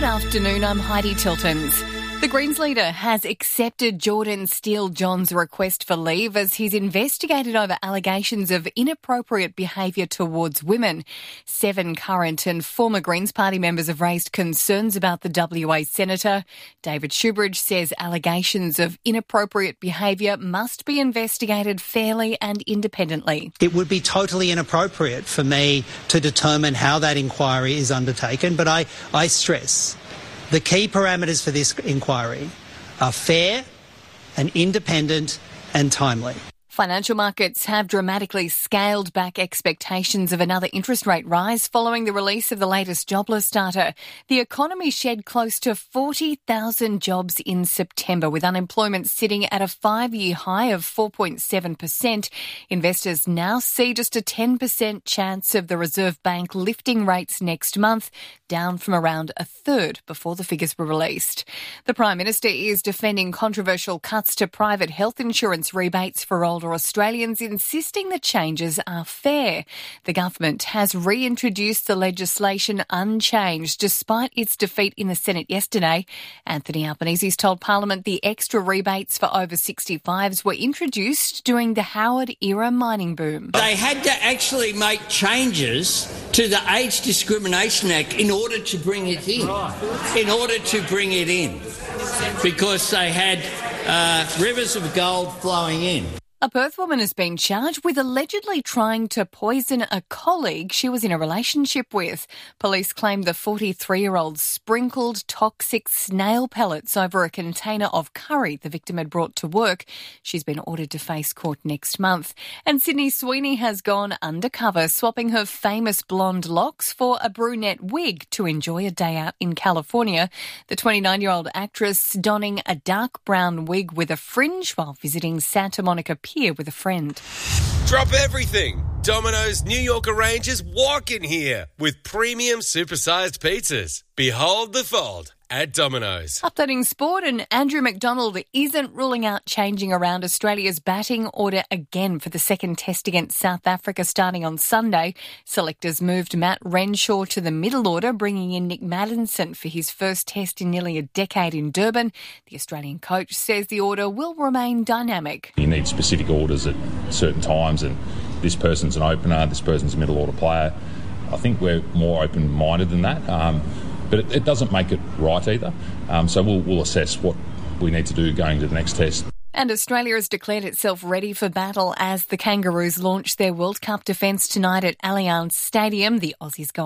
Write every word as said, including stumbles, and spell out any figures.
afternoon, I'm Heidi Tiltons. The Greens leader has accepted Jordan Steele-John's request for leave as he's investigated over allegations of inappropriate behaviour towards women. Seven current and former Greens Party members have raised concerns about the W A Senator. David Shoebridge says allegations of inappropriate behaviour must be investigated fairly and independently. It would be totally inappropriate for me to determine how that inquiry is undertaken, but I, I stress the key parameters for this inquiry are fair and independent and timely. Financial markets have dramatically scaled back expectations of another interest rate rise following the release of the latest jobless data. The economy shed close to forty thousand jobs in September, with unemployment sitting at a five-year high of four point seven percent. Investors now see just a ten percent chance of the Reserve Bank lifting rates next month, down from around a third before the figures were released. The Prime Minister is defending controversial cuts to private health insurance rebates for older Australians, insisting the changes are fair. The government has reintroduced the legislation unchanged despite its defeat in the Senate yesterday. Anthony Albanese's told Parliament the extra rebates for over sixty-fives were introduced during the Howard-era mining boom. They had to actually make changes to the Age Discrimination Act in order to bring it in, in order to bring it in, because they had uh, rivers of gold flowing in. A Perth woman has been charged with allegedly trying to poison a colleague she was in a relationship with. Police claim the forty-three-year-old sprinkled toxic snail pellets over a container of curry the victim had brought to work. She's been ordered to face court next month. And Sydney Sweeney has gone undercover, swapping her famous blonde locks for a brunette wig to enjoy a day out in California. The twenty-nine-year-old actress donning a dark brown wig with a fringe while visiting Santa Monica Pier with a friend. Drop everything. Domino's New Yorker range is walking here with premium supersized pizzas. Behold the fold at Domino's. Updating sport, and Andrew McDonald isn't ruling out changing around Australia's batting order again for the second test against South Africa starting on Sunday. Selectors moved Matt Renshaw to the middle order, bringing in Nick Maddinson for his first test in nearly a decade in Durban. The Australian coach says the order will remain dynamic. You need specific orders at certain times, and this person's an opener, this person's a middle order player. I think we're more open-minded than that. Um, But it, it doesn't make it right either. Um, so we'll, we'll assess what we need to do going to the next test. And Australia has declared itself ready for battle as the Kangaroos launch their World Cup defence tonight at Allianz Stadium. The Aussies go